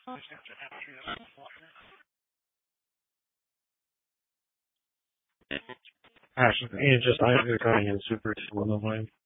Actually, it's just I'm becoming in super slow.